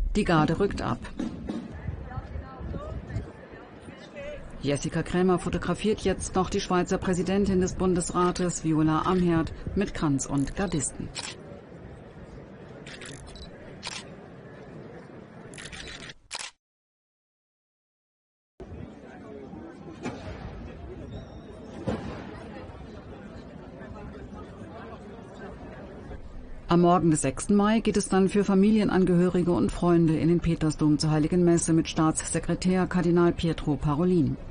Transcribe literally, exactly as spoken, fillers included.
Die Garde rückt ab. Jessica Krämer fotografiert jetzt noch die Schweizer Präsidentin des Bundesrates, Viola Amherd, mit Kranz und Gardisten. Am Morgen des sechsten Mai geht es dann für Familienangehörige und Freunde in den Petersdom zur Heiligen Messe mit Staatssekretär Kardinal Pietro Parolin.